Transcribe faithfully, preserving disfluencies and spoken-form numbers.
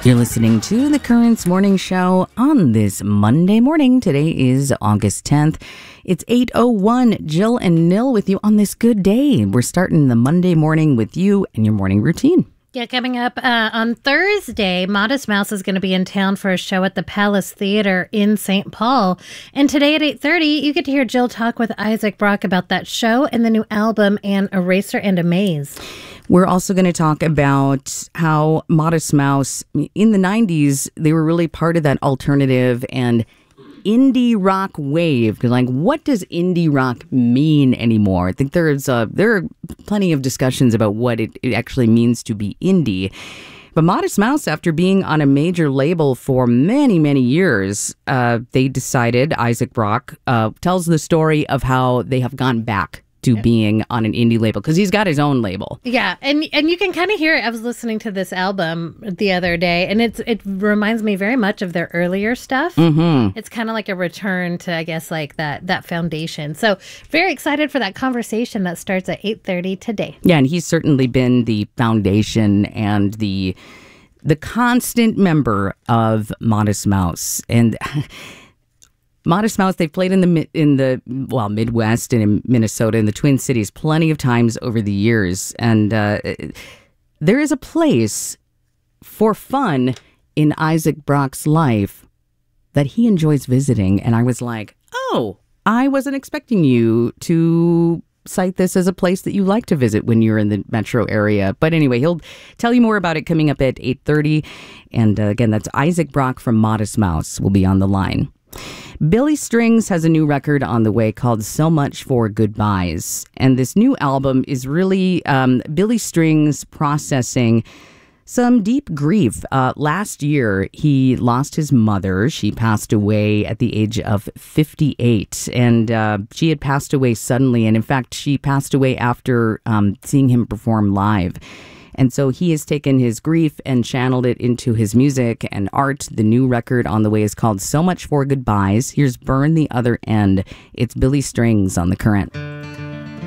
You're listening to the Currents Morning Show on this Monday morning. Today is August tenth. It's eight oh one. Jill and Nil with you on this good day. We're starting the Monday morning with you and your morning routine. Yeah, coming up uh, on Thursday, Modest Mouse is going to be in town for a show at the Palace Theater in Saint Paul. And today at eight thirty, you get to hear Jill talk with Isaac Brock about that show and the new album, An Eraser and a Maze. We're also going to talk about how Modest Mouse, in the nineties, they were really part of that alternative and indie rock wave. Because, like, what does indie rock mean anymore? I think there's uh, there are plenty of discussions about what it, it actually means to be indie. But Modest Mouse, after being on a major label for many, many years, uh, they decided, Isaac Brock uh, tells the story of how they have gone back to being on an indie label, because he's got his own label. Yeah, and and you can kind of hear it. I was listening to this album the other day, and it's it reminds me very much of their earlier stuff. Mm-hmm. It's kind of like a return to, I guess, like that that foundation. So very excited for that conversation that starts at eight thirty today. Yeah, and he's certainly been the foundation and the the constant member of Modest Mouse. And Modest Mouse, they've played in the in the well Midwest and in Minnesota and the Twin Cities plenty of times over the years, and uh, there is a place for fun in Isaac Brock's life that he enjoys visiting. And I was like, oh, I wasn't expecting you to cite this as a place that you like to visit when you're in the metro area. But anyway, he'll tell you more about it coming up at eight thirty. And uh, again, that's Isaac Brock from Modest Mouse will be on the line. Billy Strings has a new record on the way called So Much for Goodbyes. And this new album is really um, Billy Strings processing some deep grief. Uh, last year, he lost his mother. She passed away at the age of fifty-eight. And uh, she had passed away suddenly. And in fact, she passed away after um, seeing him perform live. And so he has taken his grief and channeled it into his music and art. The new record on the way is called So Much for Goodbyes. Here's Burn the Other End. It's Billy Strings on The Current.